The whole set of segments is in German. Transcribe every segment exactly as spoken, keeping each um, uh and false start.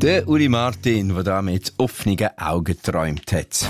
Der Uli Martin, der da mit offenen Augen geträumt hat.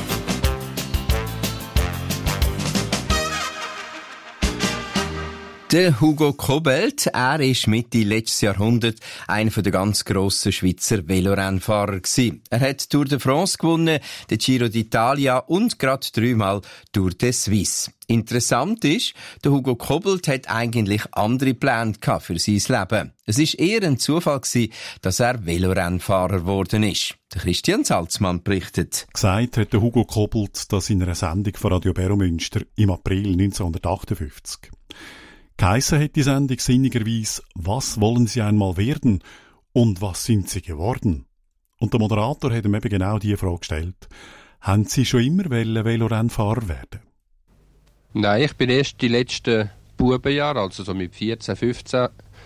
Der Hugo Kobelt, er ist Mitte letztes Jahrhundert einer der ganz grossen Schweizer Velorennfahrer gewesen. Er hat Tour de France gewonnen, den Giro d'Italia und gerade dreimal Tour de Suisse. Interessant ist, der Hugo Kobelt hat eigentlich andere Pläne gehabt für sein Leben. Es ist eher ein Zufall gewesen, dass er Velorennfahrer geworden ist. Der Christian Salzmann berichtet. Gesagt hat der Hugo Kobelt das in einer Sendung von Radio Beromünster im April neunzehnhundertachtundfünfzig. Geheissen hat die Sendung sinnigerweise «Was wollen Sie einmal werden?» und «Was sind Sie geworden?» Und der Moderator hat ihm eben genau diese Frage gestellt. Haben Sie schon immer Velorennfahrer werden? Nein, ich bin erst die letzten Bubenjahre, also so mit vierzehn, fünfzehn,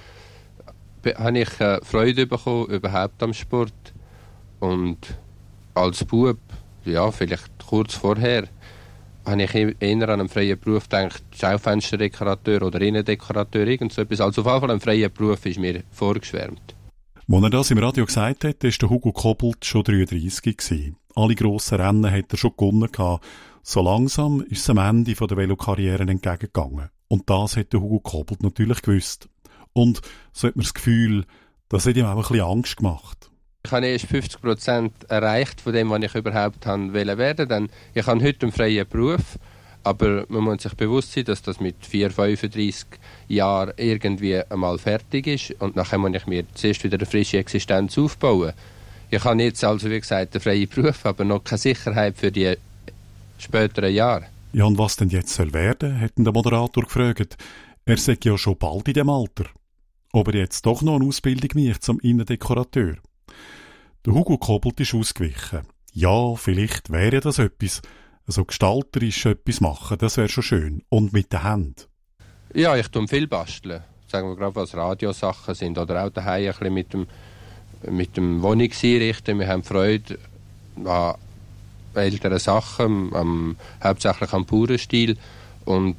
habe ich äh, Freude bekommen überhaupt am Sport. Und als Bub, ja, vielleicht kurz vorher, habe ich eher an einen freien Beruf gedacht, Schaufensterdekorateur oder Innendekorateur, irgend so etwas. Also auf jeden Fall ein freier Beruf ist mir vorgeschwärmt. Als er das im Radio gesagt hat, war der Hugo Kobelt schon dreiunddreissig gewesen. Alle grossen Rennen hat er schon gewonnen gehabt. So langsam ist es am Ende der Velokarriere entgegengegangen. Und das hat der Hugo Kobelt natürlich gewusst. Und so hat man das Gefühl, das hat ihm auch ein bisschen Angst gemacht. Ich habe erst fünfzig Prozent erreicht von dem, was ich überhaupt werden wollte. Denn ich habe heute einen freien Beruf, aber man muss sich bewusst sein, dass das mit vier, fünfunddreissig Jahren irgendwie einmal fertig ist. Und nachher muss ich mir zuerst wieder eine frische Existenz aufbauen. Ich habe jetzt also, wie gesagt, einen freien Beruf, aber noch keine Sicherheit für die späteren Jahre. Ja, und was denn jetzt soll werden, hat der Moderator gefragt. Er sagt ja schon bald in dem Alter. Ob er jetzt doch noch eine Ausbildung macht zum Innendekorateur. Der Hugo Kobelt ist ausgewichen. Ja, vielleicht wäre das etwas. So gestalterisch etwas machen, das wäre schon schön. Und mit den Händen. Ja, ich tue viel basteln. Sagen wir gerade, was Radiosachen sind. Oder auch daheim ein bisschen mit dem, mit dem Wohnungseinrichten. Wir haben Freude an älteren Sachen, am, hauptsächlich am Bauernstil. Und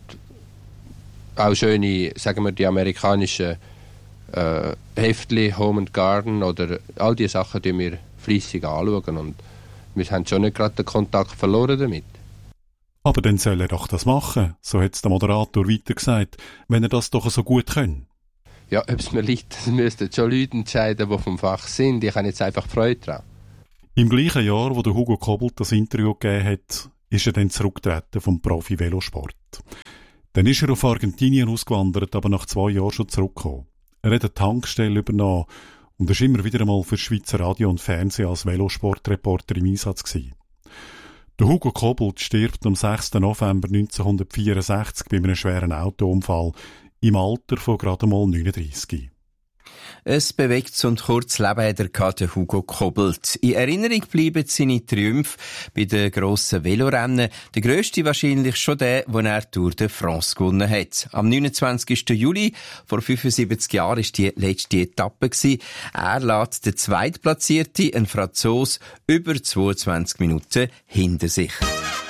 auch schöne, sagen wir, die amerikanischen Äh, Heftli, Home and Garden oder all diese Sachen, die wir fleissig anschauen und wir haben schon nicht gerade den Kontakt verloren damit. Aber dann soll er doch das machen, so hat es der Moderator weiter gesagt, wenn er das doch so gut kann. Ja, ob es mir liegt, das müssten schon Leute entscheiden, die vom Fach sind. Ich habe jetzt einfach Freude daran. Im gleichen Jahr, wo der Hugo Kobelt das Interview gegeben hat, ist er dann zurückgetreten vom Profi-Velosport. Dann ist er auf Argentinien ausgewandert, aber nach zwei Jahren schon zurückgekommen. Er hat eine Tankstelle übernommen und ist immer wieder einmal für Schweizer Radio und Fernsehen als Velosportreporter im Einsatz gewesen. Der Hugo Kobelt stirbt am sechsten November neunzehnhundertvierundsechzig bei einem schweren Autounfall im Alter von gerade mal neununddreissig. Ein bewegtes und kurzes Leben hat er, der Hugo Kobelt. In Erinnerung bleiben seine Triumphe bei den grossen Velorennen. Der grösste wahrscheinlich schon der, wo er Tour de France gewonnen hat. Am neunundzwanzigsten Juli vor fünfundsiebzig Jahren war die letzte Etappe gewesen. Er lässt den Zweitplatzierten, ein Franzose, über zweiundzwanzig Minuten hinter sich.